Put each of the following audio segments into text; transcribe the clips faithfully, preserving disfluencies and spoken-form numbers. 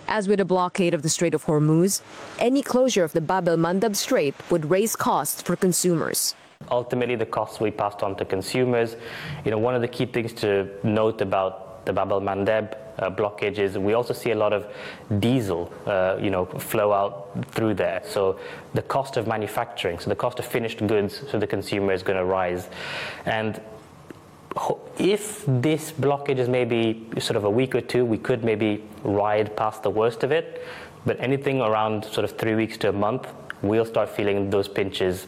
As with a blockade of the Strait of Hormuz, any closure of the Bab el-Mandab Strait would raise costs for consumers. Ultimately, the costs will be passed on to consumers. You know, one of the key things to note about the Bab el-Mandab uh, blockage is we also see a lot of diesel, uh, you know, flow out through there. So the cost of manufacturing, so the cost of finished goods to the consumer is going to rise. And if this blockage is maybe sort of a week or two, we could maybe ride past the worst of it. But anything around sort of three weeks to a month, we'll start feeling those pinches.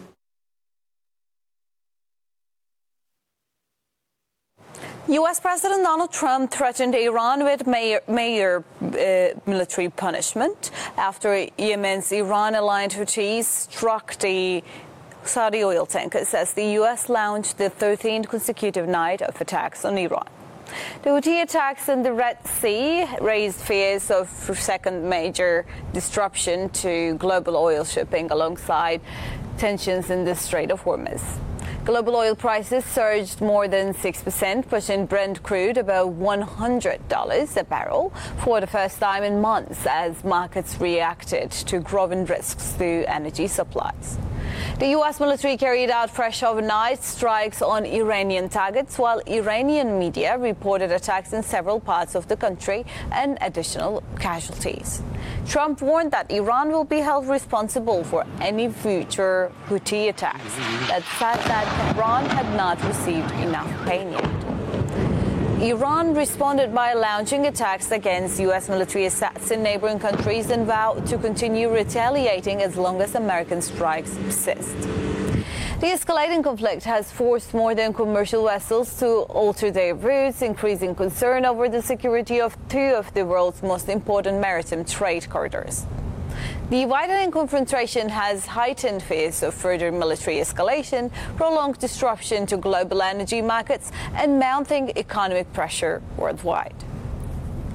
U S President Donald Trump threatened Iran with major, major uh, military punishment after Yemen's Iran-aligned Houthis struck the Saudi oil tankers as the U S launched the thirteenth consecutive night of attacks on Iran. The Houthi attacks in the Red Sea raised fears of second major disruption to global oil shipping alongside tensions in the Strait of Hormuz. Global oil prices surged more than six percent, pushing Brent crude above one hundred dollars a barrel for the first time in months as markets reacted to growing risks to energy supplies. The U S military carried out fresh overnight strikes on Iranian targets, while Iranian media reported attacks in several parts of the country and additional casualties. Trump warned that Iran will be held responsible for any future Houthi attacks that said that Tehran had not received enough pain yet. Iran responded by launching attacks against U S military assets in neighboring countries and vowed to continue retaliating as long as American strikes persist. The escalating conflict has forced modern commercial vessels to alter their routes, increasing concern over the security of two of the world's most important maritime trade corridors. The widening confrontation has heightened fears of further military escalation, prolonged disruption to global energy markets, and mounting economic pressure worldwide.